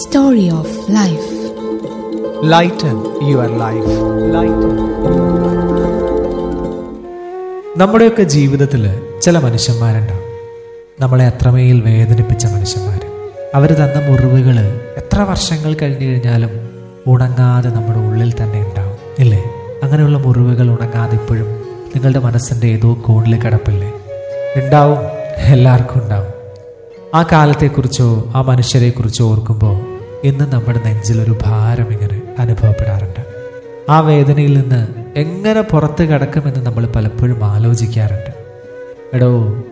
Story of Life. Lighten your life. Lighten. നമ്മുടെയൊക്കെ ജീവിതത്തിൽ ചില മനുഷ്യന്മാരുണ്ടാവും, നമ്മളെ അത്രമേൽ വേദനിപ്പിച്ച മനുഷ്യന്മാർ. അവർ തന്ന മുറിവുകൾ എത്ര വർഷങ്ങൾ കഴിഞ്ഞു കഴിഞ്ഞാലും ഉണങ്ങാതെ നമ്മുടെ ഉള്ളിൽ തന്നെ ഉണ്ടാവും, ഇല്ലേ? അങ്ങനെയുള്ള മുറിവുകൾ ഉണങ്ങാതെ ഇപ്പോഴും നിങ്ങളുടെ മനസ്സിൻ്റെ ഏതോ കോണിൽ കിടപ്പില്ലേ? ഉണ്ടാവും, എല്ലാവർക്കും ഉണ്ടാവും. ആ കാലത്തെക്കുറിച്ചോ ആ മനുഷ്യരെക്കുറിച്ചോ ഓർക്കുമ്പോൾ ഇന്ന് നമ്മുടെ നെഞ്ചിലൊരു ഭാരം ഇങ്ങനെ അനുഭവപ്പെടാറുണ്ട്. ആ വേദനയിൽ നിന്ന് എങ്ങനെ പുറത്ത് കിടക്കുമെന്ന് നമ്മൾ പലപ്പോഴും ആലോചിക്കാറുണ്ട്. എടോ,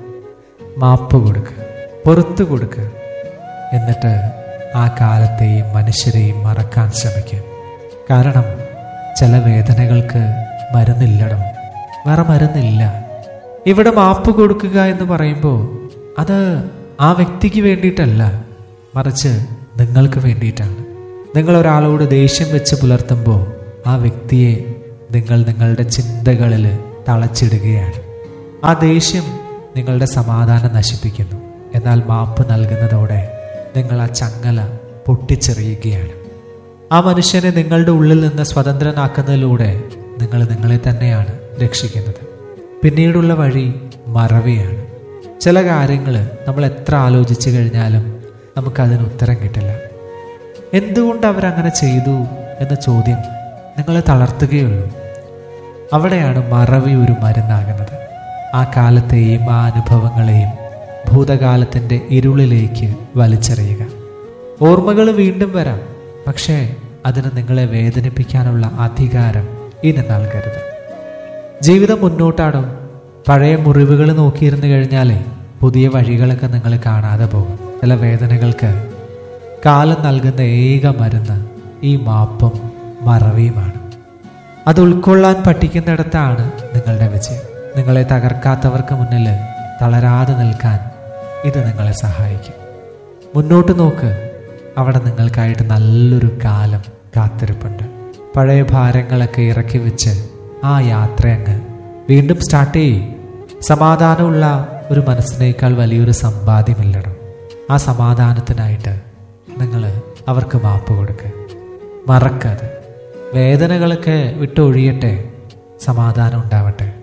മാപ്പ് കൊടുക്കുക, പുറത്തു കൊടുക്കുക, എന്നിട്ട് ആ കാലത്തെയും മനുഷ്യരെയും മറക്കാൻ ശ്രമിക്കുക. കാരണം ചില വേദനകൾക്ക് മരുന്നില്ലടോ, വേറെ മരുന്നില്ല. ഇവിടെ മാപ്പ് കൊടുക്കുക എന്ന് പറയുമ്പോൾ അത് ആ വ്യക്തിക്ക് വേണ്ടിയിട്ടല്ല, മറിച്ച് നിങ്ങൾക്ക് വേണ്ടിയിട്ടാണ്. നിങ്ങൾ ഒരാളോട് ദേഷ്യം വെച്ച് പുലർത്തുമ്പോൾ ആ വ്യക്തിയെ നിങ്ങൾ നിങ്ങളുടെ ചിന്തകളിൽ തളച്ചിടുകയാണ്. ആ ദേഷ്യം നിങ്ങളുടെ സമാധാനം നശിപ്പിക്കുന്നു. എന്നാൽ മാപ്പ് നൽകുന്നതോടെ നിങ്ങൾ ആ ചങ്ങല പൊട്ടിച്ചെറിയുകയാണ്. ആ മനുഷ്യനെ നിങ്ങളുടെ ഉള്ളിൽ നിന്ന് സ്വതന്ത്രനാക്കുന്നതിലൂടെ നിങ്ങൾ നിങ്ങളെ തന്നെയാണ് രക്ഷിക്കുന്നത്. പിന്നീടുള്ള വഴി മറവിയാണ്. ചില കാര്യങ്ങൾ നമ്മൾ എത്ര ആലോചിച്ചു കഴിഞ്ഞാലും നമുക്കതിന് ഉത്തരം കിട്ടില്ല. എന്തുകൊണ്ട് അവരങ്ങനെ ചെയ്തു എന്ന ചോദ്യം നിങ്ങളെ തളർത്തുകയുള്ളൂ. അവിടെയാണ് മറവി ഒരു മരുന്നാകുന്നത്. ആ കാലത്തെയും ആ അനുഭവങ്ങളെയും ഭൂതകാലത്തിൻ്റെ ഇരുളിലേക്ക് വലിച്ചെറിയുക. ഓർമ്മകൾ വീണ്ടും വരാം, പക്ഷേ അതിന് നിങ്ങളെ വേദനിപ്പിക്കാനുള്ള അധികാരം ഇനി നൽകരുത്. ജീവിതം മുന്നോട്ടാടും. പഴയ മുറിവുകൾ നോക്കിയിരുന്നു കഴിഞ്ഞാലേ പുതിയ വഴികളൊക്കെ നിങ്ങൾ കാണാതെ പോകും. ചില വേദനകൾക്ക് കാലം നൽകുന്ന ഏക മരുന്ന് ഈ മാപ്പും മറവിയുമാണ്. അത് ഉൾക്കൊള്ളാൻ പഠിക്കുന്നിടത്താണ് നിങ്ങളുടെ വിജയം. നിങ്ങളെ തകർക്കാത്തവർക്ക് മുന്നിൽ തളരാതെ നിൽക്കാൻ ഇത് നിങ്ങളെ സഹായിക്കും. മുന്നോട്ട് നോക്ക്, അവിടെ നിങ്ങൾക്കായിട്ട് നല്ലൊരു കാലം കാത്തിരിപ്പുണ്ട്. പഴയ ഭാരങ്ങളൊക്കെ ഇറക്കി വെച്ച് ആ യാത്ര അങ്ങ് വീണ്ടും സ്റ്റാർട്ട് ചെയ്യും. സമാധാനമുള്ള ഒരു മനസ്സിനേക്കാൾ വലിയൊരു സമ്പാദ്യമില്ലണം. ആ സമാധാനത്തിനായിട്ട് നിങ്ങൾ അവർക്ക് മാപ്പ് കൊടുക്കുക, മറക്കാതെ. വേദനകളൊക്കെ വിട്ടൊഴിയട്ടെ, സമാധാനം ഉണ്ടാവട്ടെ.